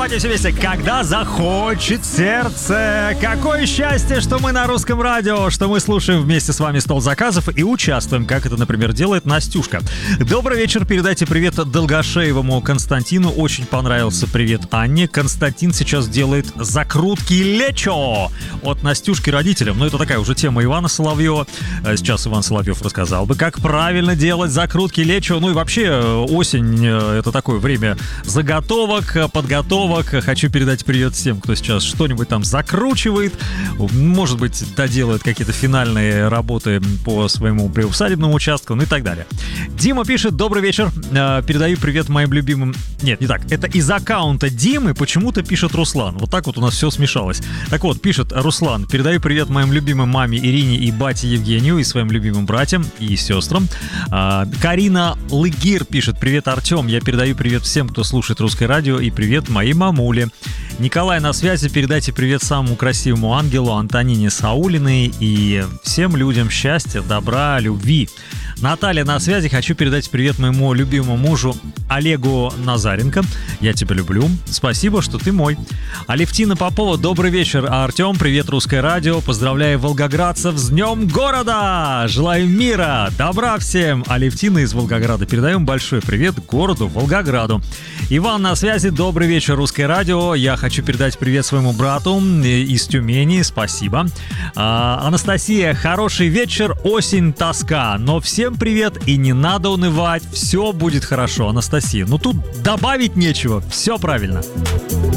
Давайте все вместе. Когда захочет сердце. Какое счастье, что мы на русском радио, что мы слушаем вместе с вами «Стол заказов» и участвуем, как это, например, делает Настюшка. Добрый вечер, передайте привет долгошеевому Константину. Очень понравился привет Анне. Константин сейчас делает закрутки лечо от Настюшки родителям. Ну, это такая уже тема Ивана Соловьева. Сейчас Иван Соловьев рассказал бы, как правильно делать закрутки лечо. Ну и вообще осень — это такое время заготовок, подготовок. Хочу передать привет всем, кто сейчас что-нибудь там закручивает. Может быть, доделает какие-то финальные работы по своему приусадебному участку, ну и так далее. Дима пишет: добрый вечер, передаю привет моим любимым... Нет, не так, это из аккаунта Димы почему-то пишет Руслан. Вот так вот у нас все смешалось. Так вот, пишет Руслан: передаю привет моим любимым маме Ирине и бате Евгению, и своим любимым братьям и сестрам. Карина Лыгир пишет: привет, Артем, я передаю привет всем, кто слушает русское радио, и привет моей мамуле. Николай на связи, передайте привет самому красивому ангелу Антонине Саулиной и всем людям счастья, добра, любви. Наталья на связи, хочу передать привет моему любимому мужу Олегу Назаренко. Я тебя люблю, спасибо, что ты мой. Алевтина Попова: добрый вечер, Артем, привет, русское радио, поздравляю волгоградцев с Днем города, желаю мира, добра всем. Алевтина из Волгограда, передаем большой привет городу Волгограду. Иван на связи, добрый вечер, русское радио, я хочу передать привет своему брату из Тюмени, спасибо. Анастасия: хороший вечер, осень, тоска, но всем привет и не надо унывать, все будет хорошо. Анастасия, ну тут добавить нечего, все правильно.